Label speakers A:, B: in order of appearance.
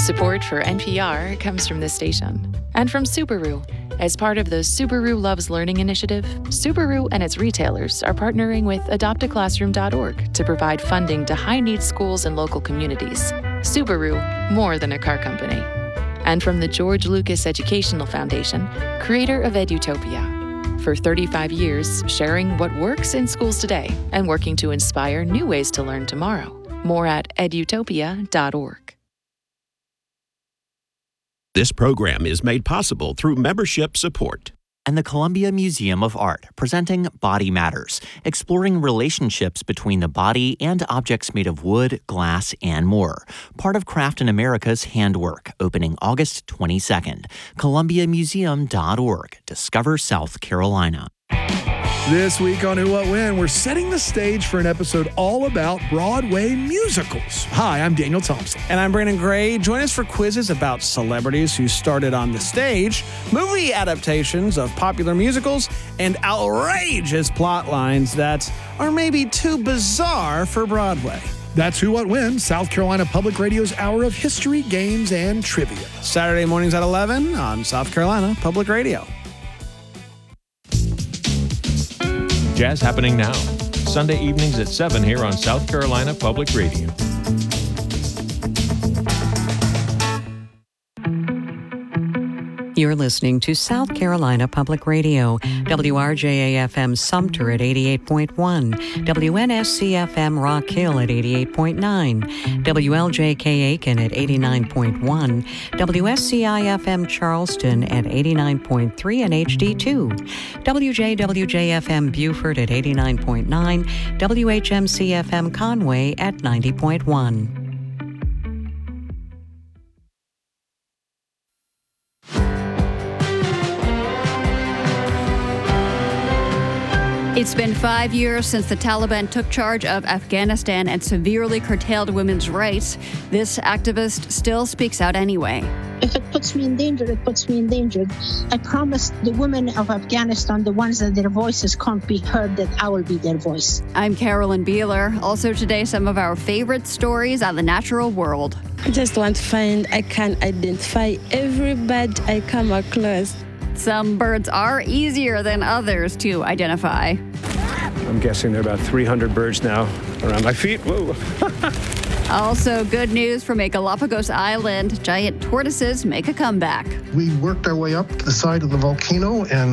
A: Support for NPR comes from this station and from Subaru. As part of the Subaru Loves Learning initiative, Subaru and its retailers are partnering with adoptaclassroom.org to provide funding to high-needs schools and local communities. Subaru, more than a car company. And from the George Lucas Educational Foundation, creator of Edutopia. For 35 years, sharing what works in schools today and working to inspire new ways to learn tomorrow. More at edutopia.org.
B: This program is made possible through membership support.
C: And the Columbia Museum of Art, presenting Body Matters, exploring relationships between the body and objects made of wood, glass, and more. Part of Craft in America's Handwork, opening August 22nd. ColumbiaMuseum.org. Discover South Carolina.
D: This week on Who What When, we're setting the stage for an episode all about Broadway musicals. Hi, I'm Daniel Thompson.
E: And I'm Brandon Gray. Join us for quizzes about celebrities who started on the stage, movie adaptations of popular musicals, and outrageous plot lines that are maybe too bizarre for Broadway.
D: That's Who What When, South Carolina Public Radio's hour of history, games, and trivia.
E: Saturday mornings at 11 on South Carolina Public Radio.
F: Jazz happening now. Sunday evenings at 7 here on South Carolina Public Radio.
G: You're listening to South Carolina Public Radio, WRJA-FM Sumter at 88.1, WNSC-FM Rock Hill at 88.9, WLJK Aiken at 89.1, WSCI-FM Charleston at 89.3 and HD2, WJWJ-FM Beaufort at 89.9, WHMC-FM Conway at 90.1.
H: It's been 5 years since the Taliban took charge of Afghanistan and severely curtailed women's rights. This activist still speaks out anyway.
I: If it puts me in danger, it puts me in danger. I promise the women of Afghanistan, the ones that their voices can't be heard, that I will be their voice.
H: I'm Carolyn Beeler. Also today, some of our favorite stories on the natural world.
J: I just want to find I can identify every bird I come across.
H: Some birds are easier than others to identify.
K: I'm guessing there are about 300 birds now around my feet. Whoa.
H: Also, good news from a Galapagos island. Giant tortoises make a comeback.
L: We worked our way up to the side of the volcano and